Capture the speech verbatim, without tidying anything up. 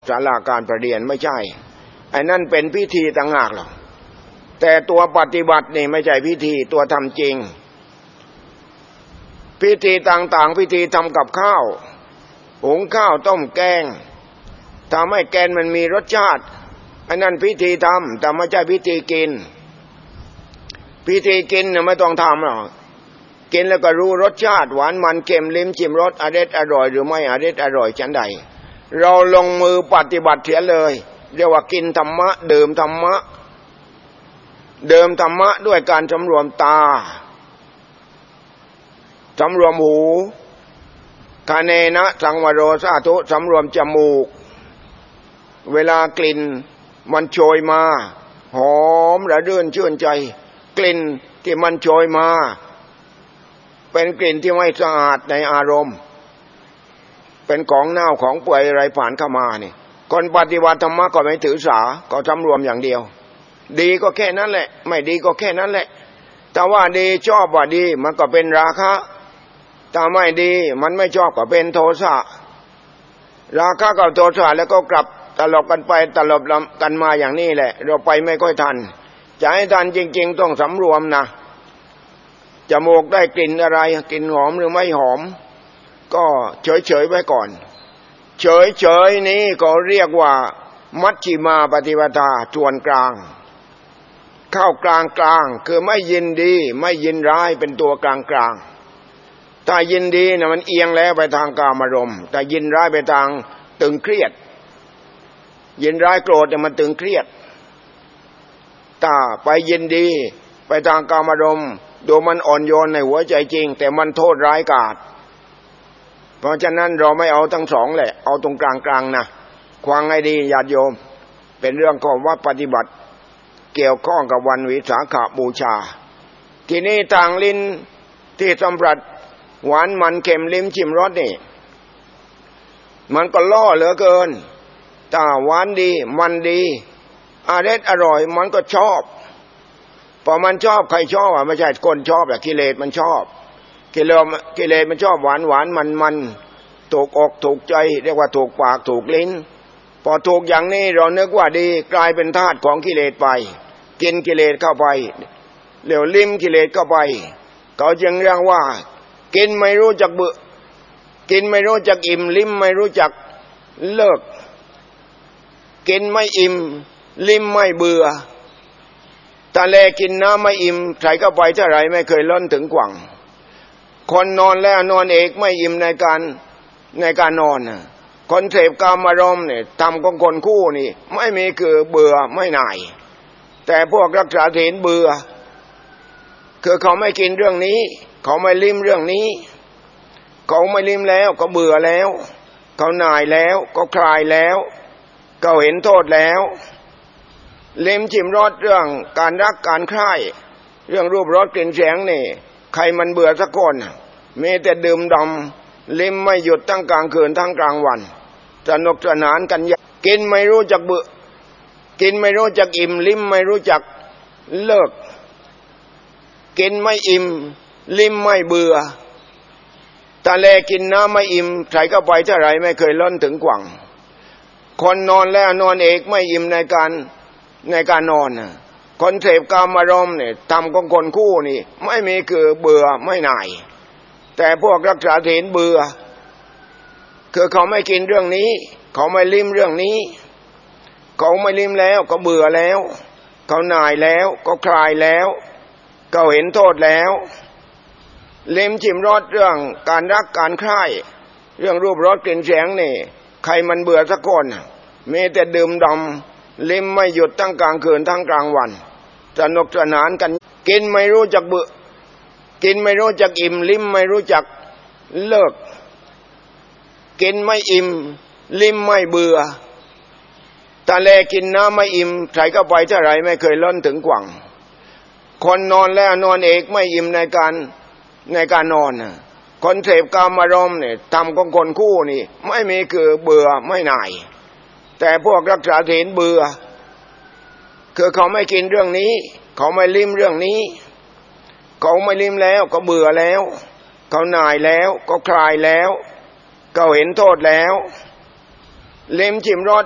ศาลาการประเรียนไม่ใช่ไอ้นั่นเป็นพิธีต่างหากหรอกแต่ตัวปฏิบัตินี่ไม่ใช่พิธีตัวทำจริงพิธีต่างๆพิธีทำกับข้าวหุงข้าวต้มแกงทำให้แกงมันมีรสชาติไอ้นั่นพิธีทำแต่ไม่ใช่พิธีกินพิธีกินเนี่ยไม่ต้องทำหรอกกินแล้วก็รู้รสชาติหวานมันเค็มลิ้มชิมรสอร่อยอร่อยหรือไม่อร่อยอร่อยฉันใดเราลงมือปฏิบัติเสียเลยเรียกว่ากินธรรมะดื่มธรรมะดื่มธรรมะด้วยการสำรวมตาสำรวมหูคาเนนะสังวโรสาธุสำรวมจมูกเวลากลิ่นมันโชยมาหอมระรื่นชื่นใจกลิ่นที่มันโชยมาเป็นกลิ่นที่ไม่สะอาดในอารมณ์เป็นของเน่าของเปื่อยอะไรผ่านเข้ามานี่คนปฏิบัติธรรมะก็ไม่ถือสาก็สำรวมอย่างเดียวดีก็แค่นั้นแหละไม่ดีก็แค่นั้นแหละแต่ว่าดีชอบว่าดีมันก็เป็นราคะถ้าไม่ดีมันไม่ชอบก็เป็นโทสะราคะกับโทสะแล้วก็กลับตลบกันไปตลบกันมาอย่างนี้แหละเราไปไม่ค่อยทันจะให้ทันจริงๆต้องสำรวมนะจมูกได้กลิ่นอะไรกลิ่นหอมหรือไม่หอมก็เฉยๆไว้ก่อนเฉยๆนี้ก็เรียกว่ามัชฌิมาปฏิปทาส่วนกลางเข้ากลางกลางคือไม่ยินดีไม่ยินร้ายเป็นตัวกลางกลางถ้ายินดีนะมันเอียงแล้วไปทางกามารมณ์แต่ยินร้ายไปทางตึงเครียดยินร้ายโกรธเนี่ยมันตึงเครียดถ้าไปยินดีไปทางกามารมณ์ดูมันอ่อนโยนในหัวใจจริงแต่มันโทษร้ายกาจเพราะฉะนั้นเราไม่เอาทั้งสองแหละเอาตรงกลางกลางนะควางให้ดีญาติโยมเป็นเรื่องของว่าปฏิบัติเกี่ยวข้องกับวันวิสาขบูชาทีนี้ทางลิ้นที่สัมผัสหวานมันเค็มลิ้มชิมรสนี่มันก็ล่อเหลือเกินถ้าหวานดีมันดีอร่อยอร่อยมันก็ชอบพอมันชอบใครชอบอ่ะไม่ใช่คนชอบอ่ะกิเลสมันชอบกิเลสกิเลสมันชอบหวานหวานมันมันถูกอกถูกใจเรียกว่าถูกปากถูกลิ้นพอถูกอย่างนี้เรานึกว่าดีกลายเป็นทาสของกิเลสไปกินกิเลสเข้าไปเรียกลิ้มกิเลสเข้าไปเขาจึงเรียกว่ากินไม่รู้จักเบื่อกินไม่รู้จักอิ่มลิ้มไม่รู้จักเลิกกินไม่อิ่มลิ้มไม่เบื่อตาแลกินน้ำไม่อิ่มใส่เข้าไปเท่าไรไม่เคยล้นถึงกว่างคนนอนแล้วนอนเอกไม่อิ่มในการในการนอนคนเสพกามารมณ์เนี่ยทำของคนคู่นี่ไม่มีคือเบื่อไม่หน่ายแต่พวกรักษาศีลเบื่อคือเขาไม่กินเรื่องนี้เขาไม่ลิ้มเรื่องนี้เขาไม่ลิ้มแล้วก็เบื่อแล้วเขาหน่ายแล้วก็คลายแล้วเขาเห็นโทษแล้วลิ้มชิมรสเรื่องการรักการใคร่เรื่องรูปรสกลิ่นเสียงนี่ใครมันเบื่อสักคนมีแต่ดื่มดำลิ้มไม่หยุดทั้งกลางคืนทั้งกลางวันสนุกสนานกันกินไม่รู้จักเบื่อกินไม่รู้จักอิ่มลิ้มไม่รู้จักเลิกกินไม่อิ่มลิ้มไม่เบื่อตาแลกินน้ำไม่อิ่มใส่เข้าไปเท่าไรไม่เคยล้นถึงกว่างคนนอนแล้วนอนเอกไม่อิ่มในการในการนอนคนเสพกามารมณ์เนี่ยทำของคนคู่นี่ไม่มีคือเบื่อไม่หน่ายแต่พวกรักษาศีลเบื่อคือเขาไม่กินเรื่องนี้เขาไม่ลิ้มเรื่องนี้เขาไม่ลิ้มแล้วก็เบื่อแล้วเขาหน่ายแล้วก็คลายแล้วเขาเห็นโทษแล้วลิ้มชิมรสเรื่องการรักการใคร่เรื่องรูปรสกลิ่นเสียงนี่ใครมันเบื่อสักคนมีแต่ดื่มดำลิ้มไม่หยุดทั้งกลางคืนทั้งกลางวันสนุกสนานกันกินไม่รู้จักเบื่อกินไม่รู้จักอิ่มลิ้มไม่รู้จักเลิกกินไม่อิ่มลิ้มไม่เบื่อตาแลกินน้ำไม่อิ่มใส่เข้าไปเท่าไรไม่เคยล้นถึงกว่างคนนอนแล้วนอนเอกไม่อิ่มในการในการนอนคนเสพกามารมณ์เนี่ยทำของคนคู่นี่ไม่มีคือเบื่อไม่หน่ายแต่พวกรักษาศีลเบื่อคือเขาไม่กินเรื่องนี้เขาไม่ลิ้มเรื่องนี้เขาไม่ลิ้มแล้วก็เบื่อแล้วเขาหน่ายแล้วก็คลายแล้วเขาเห็นโทษแล้วลิ้มชิมรส